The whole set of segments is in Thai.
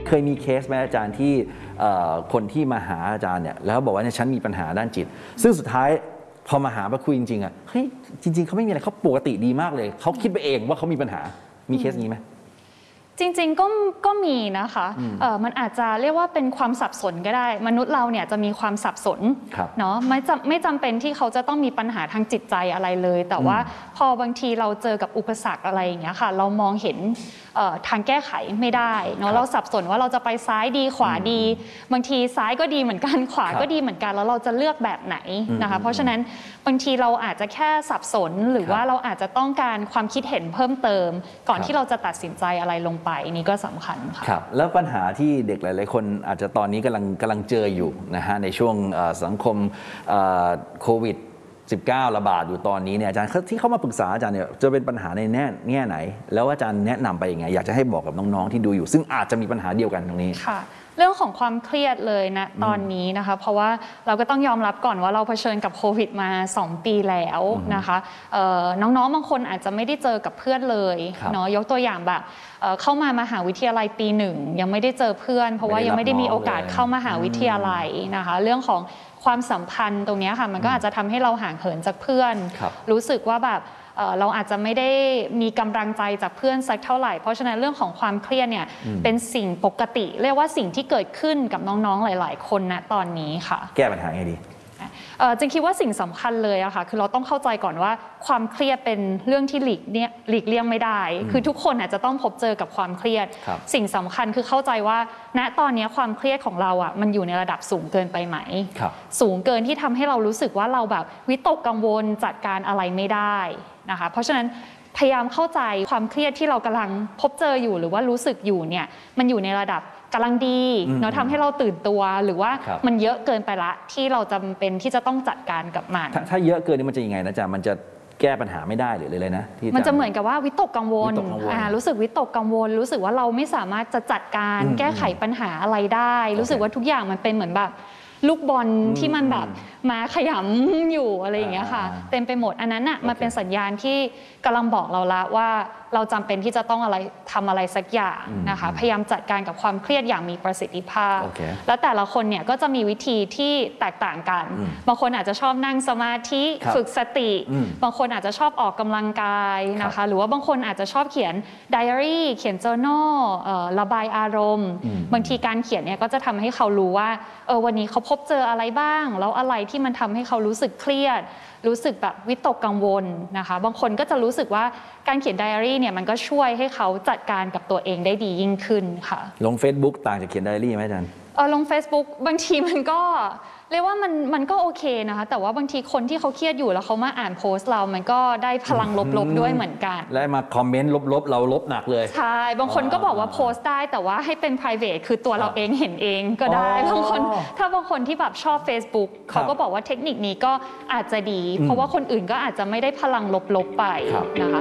เคยมีเคสไหมอาจารย์ที่คนที่มาหาอาจารย์เนี่ยแล้วบอกว่าเนี่ยฉันมีปัญหาด้านจิตซึ่งสุดท้ายพอมาหาคุยจริงๆเฮ้ยจริงๆเขาไม่มีอะไรเขาปกติดีมากเลยเขาคิดไปเองว่าเขามีปัญหามีเคสนี้ไหมจริงๆก็มีนะคะมันอาจจะเรียกว่าเป็นความสับสนก็ได้มนุษย์เราเนี่ยจะมีความสับสนเนาะไม่จำเป็นที่เขาจะต้องมีปัญหาทางจิตใจอะไรเลยแต่ว่าพอบางทีเราเจอกับอุปสรรคอะไรอย่างเงี้ยค่ะเรามองเห็นทางแก้ไขไม่ได้เนาะเราสับสนว่าเราจะไปซ้ายดีขวาดีบางทีซ้ายก็ดีเหมือนกันขวาก็ดีเหมือนกันแล้วเราจะเลือกแบบไหนนะคะเพราะฉะนั้นบางทีเราอาจจะแค่สับสนหรือว่าเราอาจจะต้องการความคิดเห็นเพิ่มเติมก่อนที่เราจะตัดสินใจอะไรลงไปนี่ก็สำคัญค่ะครับแล้วปัญหาที่เด็กหลายๆคนอาจจะตอนนี้กำลังเจออยู่นะฮะในช่วงสังคมโควิด19ระบาดอยู่ตอนนี้เนี่ยอาจารย์ที่เข้ามาปรึกษาอาจารย์เนี่ยจะเป็นปัญหาในแง่ไหนแล้วอาจารย์แนะนำไปยังไงอยากจะให้บอกกับน้องๆที่ดูอยู่ซึ่งอาจจะมีปัญหาเดียวกันตรงนี้ค่ะเรื่องของความเครียดเลยนะตอนนี้นะคะเพราะว่าเราก็ต้องยอมรับก่อนว่าเราเผชิญกับโควิดมา2 ปีแล้วนะคะน้องๆบางคนอาจจะไม่ได้เจอกับเพื่อนเลยเนาะยกตัวอย่างแบบเข้ามามหาวิทยาลัยปี 1ยังไม่ได้เจอเพื่อนเพราะว่ายังไม่ได้มีโอกาสเข้ามหาวิทยาลัยนะคะเรื่องของความสัมพันธ์ตรงนี้ค่ะมันก็อาจจะทำให้เราห่างเหินจากเพื่อนรู้สึกว่าแบบเราอาจจะไม่ได้มีกำลังใจจากเพื่อนสักเท่าไหร่เพราะฉะนั้นเรื่องของความเครียดเนี่ยเป็นสิ่งปกติเรียกว่าสิ่งที่เกิดขึ้นกับน้องๆหลายๆคนณตอนนี้ค่ะแก้ปัญหาไงดีจึงคิดว่าสิ่งสำคัญเลยอะค่ะคือเราต้องเข้าใจก่อนว่าความเครียดเป็นเรื่องที่หลีกเลี่ยงไม่ได้คือทุกคนอาจจะต้องพบเจอกับความเครียดสิ่งสำคัญคือเข้าใจว่าณตอนนี้ความเครียดของเราอะมันอยู่ในระดับสูงเกินไปไหมสูงเกินที่ทำให้เรารู้สึกว่าเราแบบวิตกกังวลจัดการอะไรไม่ได้นะคะเพราะฉะนั้นพยายามเข้าใจความเครียดที่เรากำลังพบเจออยู่หรือว่ารู้สึกอยู่เนี่ยมันอยู่ในระดับกำลังดีเนาะทำให้เราตื่นตัวหรือว่ามันเยอะเกินไปละที่เราจำเป็นที่จะต้องจัดการกับมันถ้าเยอะเกินนี่มันจะยังไงนะจ๊ะมันจะแก้ปัญหาไม่ได้หรืออะไรนะมันจะเหมือนกับว่าวิตกกังวลรู้สึกวิตกกังวลรู้สึกว่าเราไม่สามารถจะจัดการแก้ไขปัญหาอะไรได้รู้สึกว่าทุกอย่างมันเป็นเหมือนแบบลูกบอลที่มันแบบมาขยำอยู่อะไรอย่างเงี้ยค่ะเต็มไปหมดอันนั้นน่ะมันเป็นสัญญาณที่กำลังบอกเราละว่าเราจำเป็นที่จะต้องทำอะไรสักอย่างนะคะพยายามจัดการกับความเครียดอย่างมีประสิทธิภาพแล้วแต่ละคนเนี่ยก็จะมีวิธีที่แตกต่างกันบางคนอาจจะชอบนั่งสมาธิฝึกสติบางคนอาจจะชอบออกกำลังกายนะคะหรือว่าบางคนอาจจะชอบเขียนไดอารี่เขียน journal ระบายอารมณ์บางทีการเขียนเนี่ยก็จะทำให้เขารู้ว่าวันนี้เขาพบเจออะไรบ้างแล้วอะไรที่มันทำให้เขารู้สึกเครียดรู้สึกแบบวิตกกังวลนะคะบางคนก็จะรู้สึกว่าการเขียนไดอารี่เนี่ยมันก็ช่วยให้เขาจัดการกับตัวเองได้ดียิ่งขึ้นค่ะลง Facebook ต่างจากเขียนไดอารี่ไหมอาจารย์ลง Facebook บางทีมันก็เรียกว่ามันก็โอเคนะคะแต่ว่าบางทีคนที่เขาเครียดอยู่แล้วเขามาอ่านโพสต์เรามันก็ได้พลังลบๆด้วยเหมือนกันและมาคอมเมนต์ลบๆเราลบหนักเลยใช่บางคนก็บอกว่าโพสต์ได้แต่ว่าให้เป็น private คือตัวเราเองเห็นเองก็ได้บางคนถ้าบางคนที่แบบชอบ Facebook เขาก็บอกว่าเทคนิคนี้ก็อาจจะดีเพราะว่าคนอื่นก็อาจจะไม่ได้พลังลบๆไปนะคะ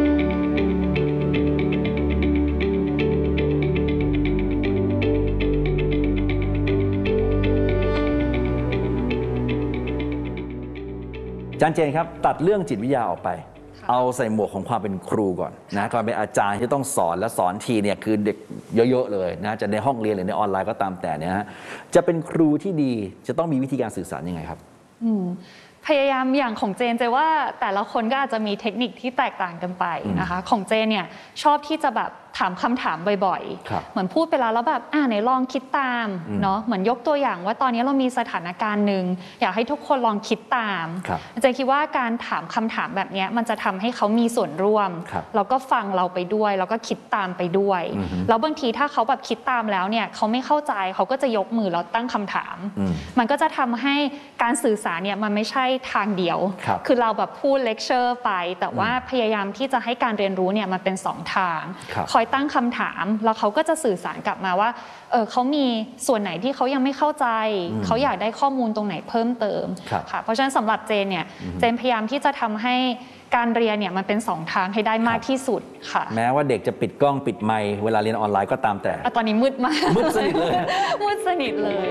อาจารย์เจนครับตัดเรื่องจิตวิทยาออกไปเอาใส่หมวกของความเป็นครูก่อนนะความเป็นอาจารย์ที่ต้องสอนและสอนทีเนี่ยคือเด็กเยอะๆเลยนะจะในห้องเรียนหรือในออนไลน์ก็ตามแต่เนี่ยฮะจะเป็นครูที่ดีจะต้องมีวิธีการสื่อสารยังไงครับพยายามอย่างของเจนว่าแต่ละคนก็อาจจะมีเทคนิคที่แตกต่างกันไปนะคะของเจนเนี่ยชอบที่จะแบบถามคำถามบ่อยๆเหมือนพูดไปแล้วแบบไหนลองคิดตามเนาะเหมือนยกตัวอย่างว่าตอนนี้เรามีสถานการณ์หนึ่งอยากให้ทุกคนลองคิดตามเจนคิดว่าการถามคำถามแบบนี้มันจะทำให้เขามีส่วนร่วมแล้วก็ฟังเราไปด้วยแล้วก็คิดตามไปด้วยแล้วบางทีถ้าเขาแบบคิดตามแล้วเนี่ยเขาไม่เข้าใจเขาก็จะยกมือแล้วตั้งคำถามมันก็จะทำให้การสื่อสารเนี่ยมันไม่ใช่ทางเดียวคือเราแบบพูดเลคเชอร์ไปแต่ว่าพยายามที่จะให้การเรียนรู้เนี่ยมันเป็น2 ทางคอยตั้งคำถามแล้วเขาก็จะสื่อสารกลับมาว่าเขามีส่วนไหนที่เขายังไม่เข้าใจเขาอยากได้ข้อมูลตรงไหนเพิ่มเติมค่ะเพราะฉะนั้นสำหรับเจนเนี่ยเจนพยายามที่จะทำให้การเรียนเนี่ยมันเป็น2 ทางให้ได้มากที่สุดค่ะแม้ว่าเด็กจะปิดกล้องปิดไมค์เวลาเรียนออนไลน์ก็ตามแต่ตอนนี้มืดมากมืดสนิทเลยมืดสนิทเลย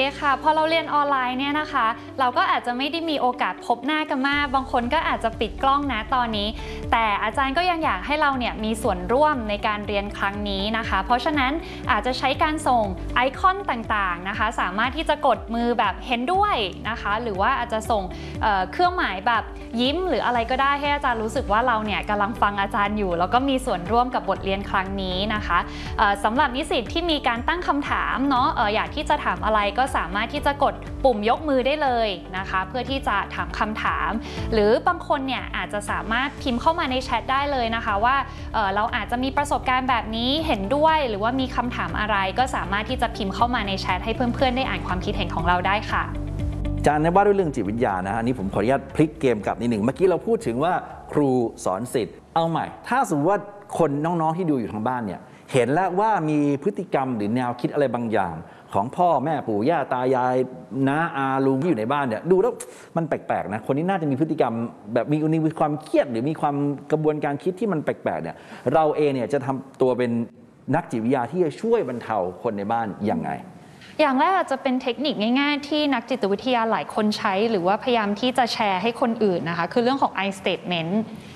ค่ะพอเราเรียนออนไลน์เนี่ยนะคะเราก็อาจจะไม่ได้มีโอกาสพบหน้ากันมากบางคนก็อาจจะปิดกล้องนะตอนนี้แต่อาจารย์ก็ยังอยากให้เราเนี่ยมีส่วนร่วมในการเรียนครั้งนี้นะคะเพราะฉะนั้นอาจจะใช้การส่งไอคอนต่างๆนะคะสามารถที่จะกดมือแบบเห็นด้วยนะคะหรือว่าอาจจะส่งเครื่องหมายแบบยิ้มหรืออะไรก็ได้ให้อาจารย์รู้สึกว่าเราเนี่ยกำลังฟังอาจารย์อยู่แล้วก็มีส่วนร่วมกับบทเรียนครั้งนี้นะคะสำหรับนิสิตที่มีการตั้งคำถามเนาะอยากที่จะถามอะไรก็สามารถที่จะกดปุ่มยกมือได้เลยนะคะเพื่อที่จะถามคำถามหรือบางคนเนี่ยอาจจะสามารถพิมพ์เข้ามาในแชทได้เลยนะคะว่าเราอาจจะมีประสบการณ์แบบนี้เห็นด้วยหรือว่ามีคำถามอะไรก็สามารถที่จะพิมพ์เข้ามาในแชทให้เพื่อนๆได้อ่านความคิดเห็นของเราได้ค่ะอาจารย์ว่าด้วยเรื่องจิตวิทยานะอันนี้ผมขออนุญาตพลิกเกมกลับนิดหนึ่งเมื่อกี้เราพูดถึงว่าครูสอนศิษย์เอาใหม่ถ้าสมมติว่าคนน้องๆที่ดูอยู่ทางบ้านเนี่ยเห็นแล้วว่ามีพฤติกรรมหรือแนวคิดอะไรบางอย่างของพ่อแม่ปู่ย่าตายายน้าอาลุงที่อยู่ในบ้านเนี่ยดูแล้วมันแปลกๆนะคนนี้น่าจะมีพฤติกรรมแบบมีความเครียดหรือมีความกระบวนการคิดที่มันแปลกๆเนี่ยเราเองเนี่ยจะทำตัวเป็นนักจิตวิทยาที่จะช่วยบรรเทาคนในบ้านยังไงอย่างแรกอาจจะเป็นเทคนิคง่ายๆที่นักจิตวิทยาหลายคนใช้หรือว่าพยายามที่จะแชร์ให้คนอื่นนะคะคือเรื่องของ I statement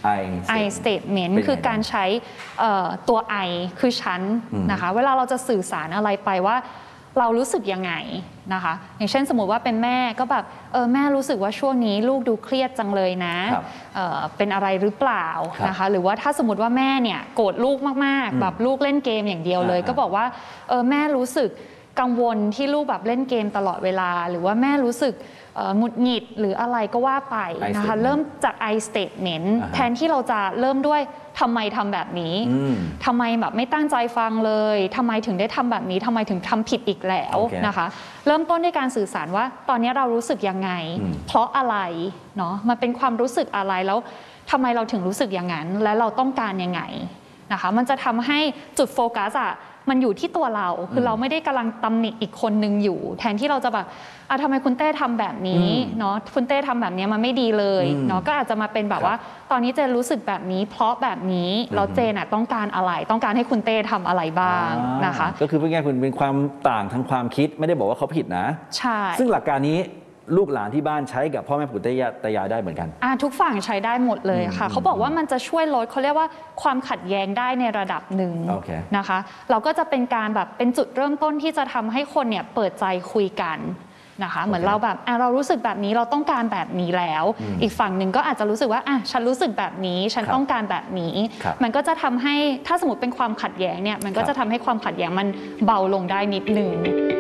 I statement คือการใช้ตัว I คือฉันนะคะเวลาเราจะสื่อสารอะไรไปว่าเรารู้สึกยังไงนะคะอย่างเช่นสมมติว่าเป็นแม่ก็แบบแม่รู้สึกว่าช่วงนี้ลูกดูเครียดจังเลยนะเป็นอะไรหรือเปล่านะคะหรือว่าถ้าสมมติว่าแม่เนี่ยโกรธลูกมากๆแบบลูกเล่นเกมอย่างเดียวเลยก็บอกว่าแม่รู้สึกกังวลที่ลูกแบบเล่นเกมตลอดเวลาหรือว่าแม่รู้สึกหงุดหงิดหรืออะไรก็ว่าไปนะคะเริ่มจาก I statement แทนที่เราจะเริ่มด้วยทำไมทำแบบนี้ทำไมแบบไม่ตั้งใจฟังเลยทำไมถึงได้ทำแบบนี้ทำไมถึงทำผิดอีกแล้วนะคะเริ่มต้นด้วยการสื่อสารว่าตอนนี้เรารู้สึกยังไงเพราะอะไรเนาะมันเป็นความรู้สึกอะไรแล้วทำไมเราถึงรู้สึกอย่างนั้นและเราต้องการยังไงนะคะมันจะทำให้จุดโฟกัสมันอยู่ที่ตัวเราคือเราไม่ได้กำลังตำหนิอีกคนนึงอยู่แทนที่เราจะแบบทำไมคุณเต้ทำแบบนี้เนาะคุณเต้ทำแบบนี้มันไม่ดีเลยเนาะก็อาจจะมาเป็นแบบว่าตอนนี้เจนรู้สึกแบบนี้เพราะแบบนี้แล้วเจนต้องการอะไรต้องการให้คุณเต้ทำอะไรบ้างนะคะก็คือเป็นไงคุณเป็นความต่างทางความคิดไม่ได้บอกว่าเขาผิดนะใช่ซึ่งหลักการนี้ลูกหลานที่บ้านใช้กับพ่อแม่ปู่ตายายได้เหมือนกันทุกฝั่งใช้ได้หมดเลยค่ะเขาบอกว่ามันจะช่วยลดเขาเรียกว่าความขัดแย้งได้ในระดับหนึ่งนะคะเราก็จะเป็นการแบบเป็นจุดเริ่มต้นที่จะทำให้คนเนี่ยเปิดใจคุยกันนะคะเหมือนเราแบบเรารู้สึกแบบนี้เราต้องการแบบนี้แล้วอีกฝั่งหนึ่งก็อาจจะรู้สึกว่าฉันรู้สึกแบบนี้ฉันต้องการแบบนี้มันก็จะทำให้ถ้าสมมติเป็นความขัดแย้งเนี่ยมันก็จะทำให้ความขัดแย้งมันเบาลงได้นิดนึง